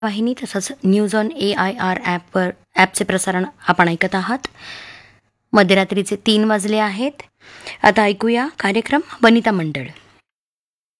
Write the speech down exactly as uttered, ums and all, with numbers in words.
वाहिनी तसंच news on A I R ॲपवर ॲपचे प्रसारण आपण ऐकत आहात. मध्यरात्रीचे तीन वाजले आहेत. आता ऐकूया कार्यक्रम वनिता मंडळ.